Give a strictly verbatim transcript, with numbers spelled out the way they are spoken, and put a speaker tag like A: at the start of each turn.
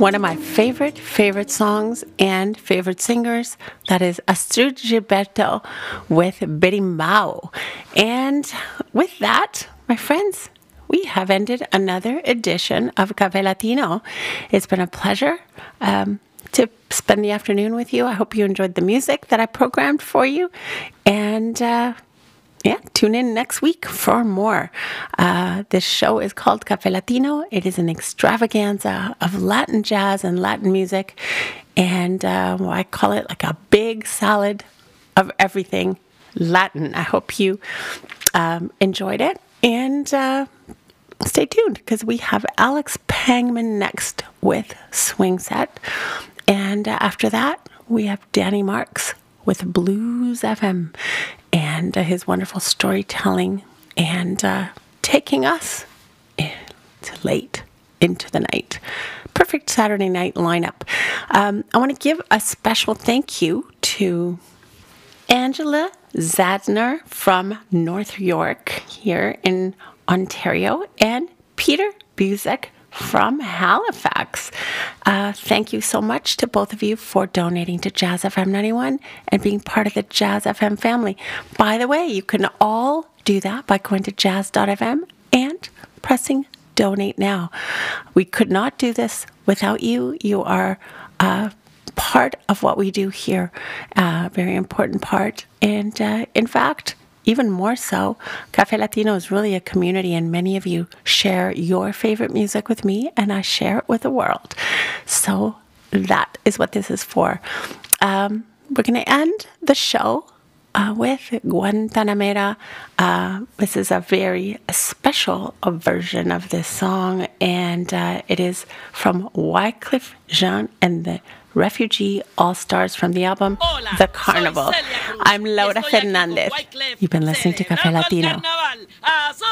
A: one of my favorite, favorite songs and favorite singers. That is Astrid Gilberto with Berimbau. And with that, my friends, we have ended another edition of Café Latino. It's been a pleasure um, to spend the afternoon with you. I hope you enjoyed the music that I programmed for you. And uh, yeah, tune in next week for more. Uh, this show is called Café Latino. It is an extravaganza of Latin jazz and Latin music. And uh, well, I call it like a big salad of everything Latin. I hope you um, enjoyed it. And uh, stay tuned because we have Alex Pangman next with Swing Set. And uh, after that, we have Danny Marks with Blues F M and uh, his wonderful storytelling and uh, taking us to late into the night. Perfect Saturday night lineup. Um, I want to give a special thank you to Angela Zadner from North York here in Ontario and Peter Buzek from Halifax. Uh, thank you so much to both of you for donating to Jazz F M ninety-one and being part of the Jazz F M family. By the way, you can all do that by going to jazz dot f m and pressing donate now. We could not do this without you. You are uh, part of what we do here, a uh, very important part. And uh, in fact, even more so, Café Latino is really a community, and many of you share your favorite music with me, and I share it with the world. So that is what this is for. Um, we're going to end the show uh, with Guantanamera. Uh, this is a very special uh, version of this song, and uh, it is from Wyclef Jean and the Refugee All-Stars from the album
B: Hola,
A: The Carnival. I'm Laura Fernandez. You've been listening to Café Latino.